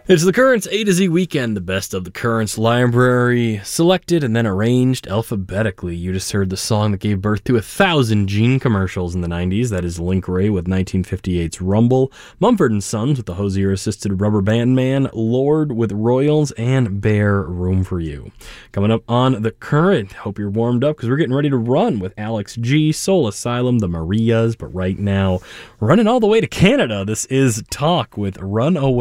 It's the Currents A to Z weekend, the best of the Currents library, selected and then arranged alphabetically. You just heard the song that gave birth to 1,000 Gene commercials in the 90s. That is Link Wray with 1958's Rumble, Mumford & Sons with the Hosier-assisted Rubber Band Man, Lord with Royals, and Bear, Room for You. Coming up on The Current, hope you're warmed up because we're getting ready to run with Alex G, Soul Asylum, the Marias, but right now, running all the way to Canada, this is Talk with Runaway.